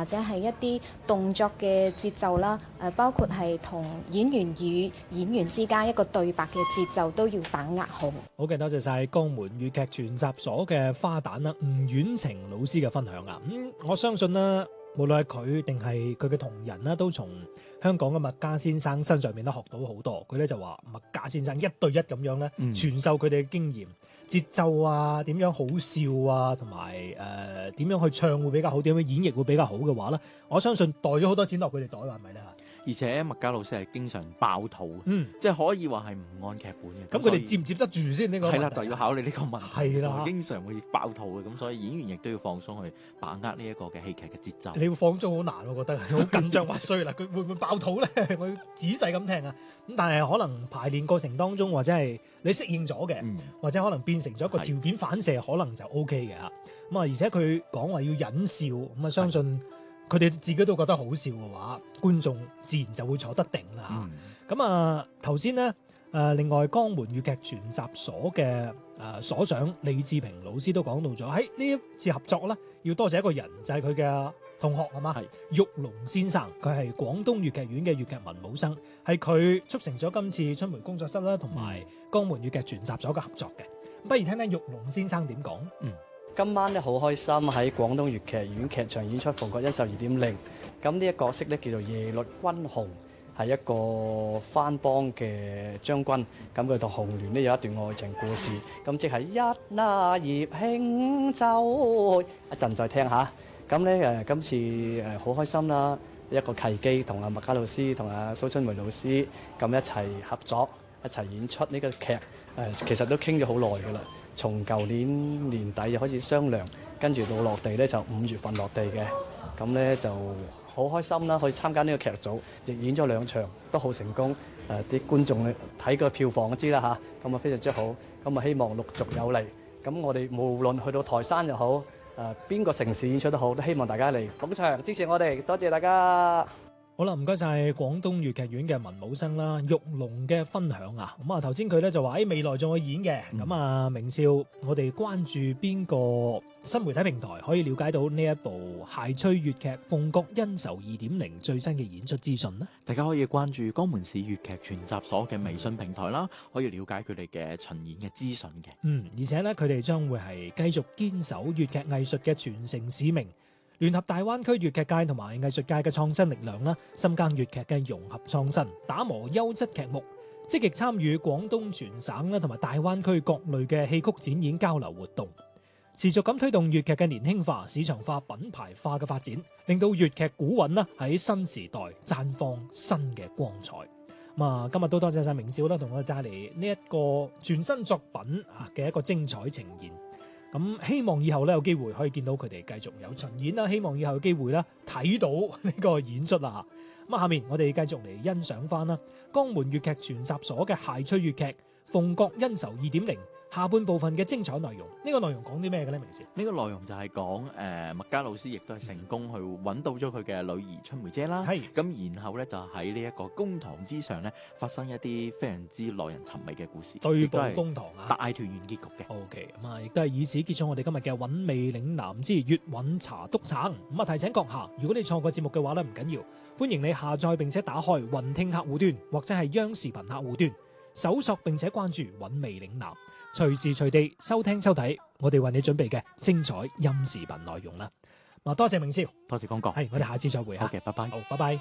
或者係一啲動作嘅節奏啦，包括係同演員與演員之間一個對白嘅節奏都要把握好。 好嘅，多謝晒江門粵劇全集所嘅花旦啦，吳婉晴老師嘅分享啊。我相信啦，無論係佢定係佢嘅同仁啦，都從香港嘅麥嘉先生身上面咧學到好多。佢咧就話麥嘉先生一對一咁樣咧傳授佢哋嘅經驗、節奏啊，點樣好笑啊，同埋點樣去唱會比較好，點樣演繹會比較好嘅話咧，我相信袋咗好多錢落佢哋袋，係咪咧？ 而且麥嘉老師係經常爆肚，即係可以話係唔按劇本嘅。 咁佢哋接唔接得住先呢個？ 係啦，就要考慮呢個問題。 係啦， 經常會爆肚嘅，咁所以演員亦都要放鬆去把握呢一個嘅戲劇嘅節奏。 你要放鬆好難，我覺得好緊張核衰啦。佢會唔會爆肚咧？我要仔細咁聽啊。咁但係可能排練過程當中，或者係你適應咗嘅，或者可能變成咗一個條件反射，可能就 OK 嘅嚇。咁啊，而且佢講話要忍笑，咁啊相信佢哋自己都覺得好笑嘅話，觀眾自然就會坐得定啦嚇。咁啊頭先咧另外江門粵劇全集所嘅所長李志平老師都講到咗，喺呢一次合作咧，要多謝一個人，就係佢嘅同學啊嘛，玉龍先生，佢係廣東粵劇院嘅粵劇文武生，係佢促成咗今次春梅工作室啦，同埋江門粵劇全集所嘅合作嘅。不如聽聽玉龍先生點講。 今晚咧好開心喺廣東粵劇院劇場演出《鳳閣恩仇2.0》。咁呢一個角色咧叫做耶律君雄，係一個番邦嘅將軍。咁佢同紅鸞咧有一段愛情故事。咁即係一那葉輕舟，一陣再聽下。咁咧今次好開心啦，一個契機同阿麥嘉老師同阿蘇春梅老師咁一齊合作，一齊演出呢個劇。其實都傾咗好耐㗎啦。從舊年年底就開始商量，跟住到落地咧就5月份落地嘅，咁咧就好開心啦！可以參加呢個劇組，亦演咗2場，都好成功。啲觀眾咧睇個票房就知啦嚇，咁啊非常之好。咁啊希望陸續有嚟。咁我哋無論去到台山又好，邊個城市演出都好，都希望大家嚟捧場支持我哋。多謝大家。 好啦，唔該晒廣東粵劇院嘅文武生啦，玉龍嘅分享啊。咁啊，頭先佢咧就話喺未來仲會演嘅。咁啊，明少，我哋關注邊個新媒體平台可以了解到呢一部諧趣粵劇《鳳閣恩仇2.0》最新嘅演出資訊呢？ 大家可以關注江門市粵劇全集所嘅微信平台啦，可以了解佢哋嘅巡演嘅資訊嘅。 而且呢，佢哋將會係繼續堅守粵劇藝術嘅傳承使命。聯合大灣區粵劇界同埋藝術界嘅創新力量啦，深耕粵劇嘅融合創新，打磨優質劇目，積極參與廣東全省啦同埋大灣區各類嘅戲曲展演交流活動，持續咁推動粵劇嘅年輕化、市場化、品牌化嘅發展，令到粵劇古韻啦喺新時代綻放新嘅光彩。今日都多謝晒明少啦，同我哋帶嚟呢一個全新作品嘅一個精彩呈現。咁希望以後咧有機會可以見到佢哋繼續有巡演啦，希望以後有機會咧睇到呢個演出啦。咁下面我哋繼續嚟欣賞翻啦江門粵劇全集所嘅諧趣粵劇《鳳閣恩仇2.0》下半部分嘅精彩內容。呢個內容講啲咩嘅咧？明少， 呢個內容就係講麥嘉老師亦都係成功去揾到咗佢嘅女兒春梅姐啦。咁然後咧就喺呢一個公堂之上咧發生一啲非常之耐人尋味嘅故事， 對簿公堂大團圓結局嘅。 OK，亦都係以此結束我哋今日嘅韻味嶺南之粵韻茶篤橙。提醒閣下，如果你錯過節目嘅話咧，唔緊要，歡迎你下載並且打開雲聽客戶端或者係央視頻客戶端，搜索並且關注韻味嶺南，隨時隨地收聽收睇我哋為你準備嘅精彩音視頻內容啦。多謝明少， 多謝江哥， 我哋下次再會。 好嘅，拜拜。 好，拜拜。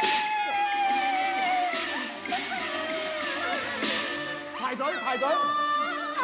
排隊，排隊。